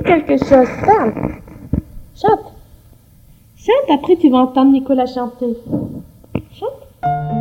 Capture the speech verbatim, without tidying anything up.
Dis quelque chose, parle. Chante. Chante, après tu vas entendre Nicolas chanter.